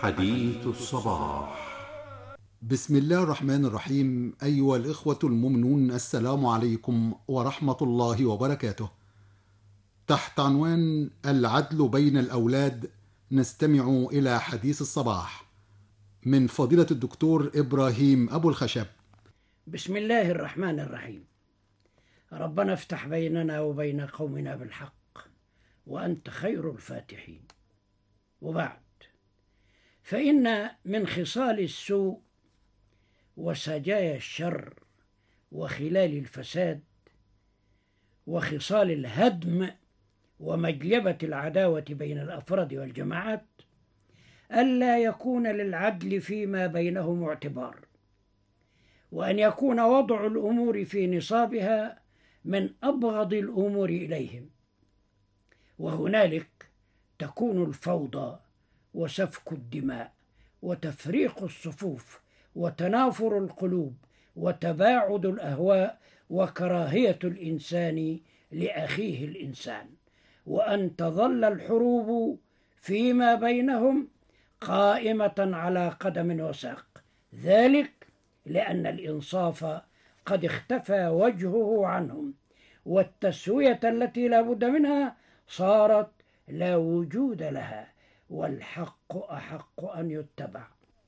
حديث الصباح. بسم الله الرحمن الرحيم. أيها الإخوة المؤمنون، السلام عليكم ورحمة الله وبركاته. تحت عنوان العدل بين الأولاد نستمع إلى حديث الصباح من فضيلة الدكتور إبراهيم أبو الخشب. بسم الله الرحمن الرحيم. ربنا افتح بيننا وبين قومنا بالحق وأنت خير الفاتحين. وبعد، فإن من خصال السوء وسجايا الشر وخلال الفساد وخصال الهدم ومجلبة العداوة بين الأفراد والجماعات ألا يكون للعدل فيما بينهم اعتبار، وأن يكون وضع الأمور في نصابها من أبغض الأمور إليهم، وهنالك تكون الفوضى وسفك الدماء وتفريق الصفوف وتنافر القلوب وتباعد الأهواء وكراهية الإنسان لأخيه الإنسان، وأن تظل الحروب فيما بينهم قائمة على قدم وساق، ذلك لأن الإنصاف قد اختفى وجهه عنهم، والتسوية التي لا بد منها صارت لا وجود لها، والحق أحق أن يتبع.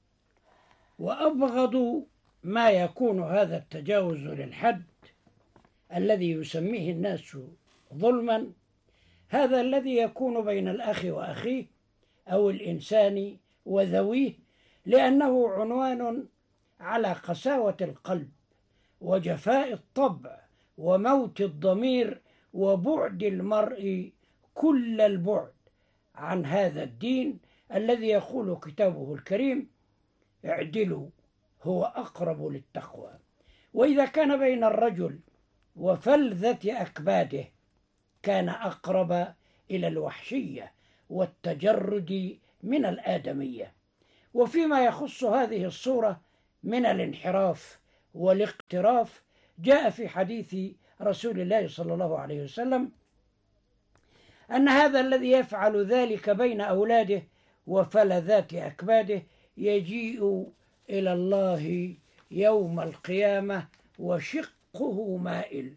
وأبغض ما يكون هذا التجاوز للحد الذي يسميه الناس ظلما، هذا الذي يكون بين الأخ وأخيه أو الإنسان وذويه، لأنه عنوان على قساوة القلب وجفاء الطبع وموت الضمير وبعد المرء كل البعد عن هذا الدين الذي يقول كتابه الكريم: اعدلوا هو أقرب للتقوى. وإذا كان بين الرجل وفلذة أكباده كان أقرب إلى الوحشية والتجرد من الآدمية. وفيما يخص هذه الصورة من الانحراف والاقتراف، جاء في حديث رسول الله صلى الله عليه وسلم أن هذا الذي يفعل ذلك بين أولاده وفلذات أكباده يجيء إلى الله يوم القيامة وشقه مائل.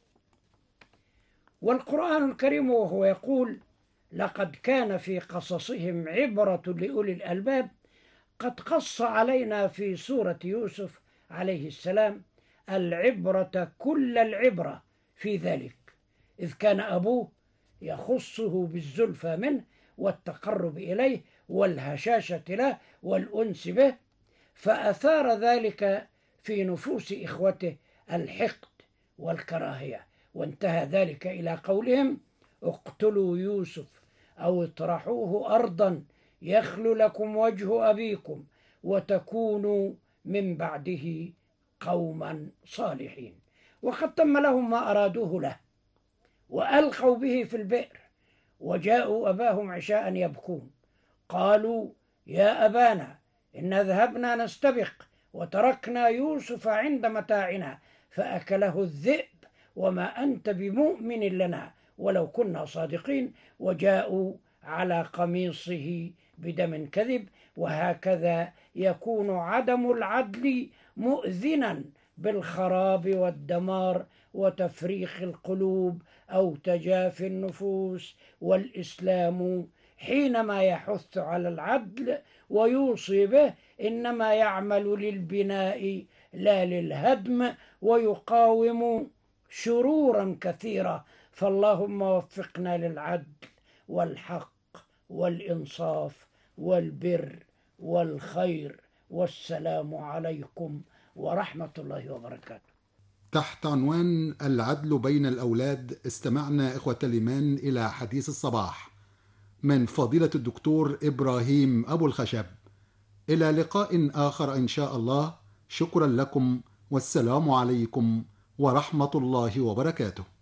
والقرآن الكريم وهو يقول: لقد كان في قصصهم عبرة لأولي الألباب، قد قص علينا في سورة يوسف عليه السلام العبرة كل العبرة في ذلك، إذ كان أبوه يخصه بالزلفى منه والتقرب إليه والهشاشة له والأنس به، فأثار ذلك في نفوس إخوته الحقد والكراهية، وانتهى ذلك إلى قولهم: اقتلوا يوسف أو اطرحوه أرضا يخل لكم وجه أبيكم وتكونوا من بعده قوما صالحين. وقد تم لهم ما أرادوه له، وألقوا به في البئر، وجاءوا أباهم عشاء يبكون، قالوا: يا أبانا إنا ذهبنا نستبق وتركنا يوسف عند متاعنا فأكله الذئب وما أنت بمؤمن لنا ولو كنا صادقين، وجاءوا على قميصه بدم كذب. وهكذا يكون عدم العدل مؤذنا بالخراب والدمار وتفريخ القلوب أو تجافي النفوس. والإسلام حينما يحث على العدل ويوصي به إنما يعمل للبناء لا للهدم، ويقاوم شرورا كثيرة. فاللهم وفقنا للعدل والحق والإنصاف والبر والخير، والسلام عليكم ورحمة الله وبركاته. تحت عنوان العدل بين الأولاد استمعنا إخوة الإيمان إلى حديث الصباح من فضيلة الدكتور إبراهيم أبو الخشب. إلى لقاء آخر إن شاء الله. شكرا لكم، والسلام عليكم ورحمة الله وبركاته.